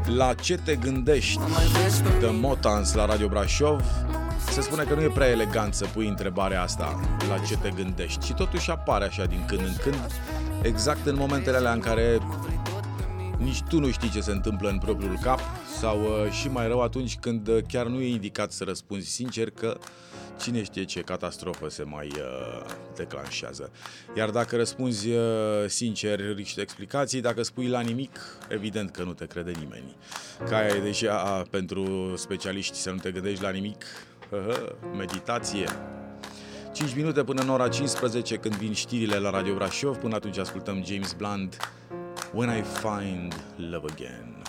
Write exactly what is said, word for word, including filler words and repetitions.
La ce te gândești? The Motans la Radio Brașov. Se spune că nu e prea elegant să pui întrebarea asta, la ce te gândești, și totuși apare așa din când în când, exact în momentele alea în care nici tu nu știi ce se întâmplă în propriul cap, sau uh, și mai rău atunci când uh, chiar nu e indicat să răspunzi sincer, că cine știe ce catastrofă se mai uh, declanșează. Iar dacă răspunzi uh, sincer, riști explicații, dacă spui la nimic, evident că nu te crede nimeni. Că aia e deja pentru specialiști, să nu te gândești la nimic. Meditație. cinci minute până în ora cincisprezece, când vin știrile la Radio Brașov. Până atunci ascultăm James Blunt, When I Find Love Again.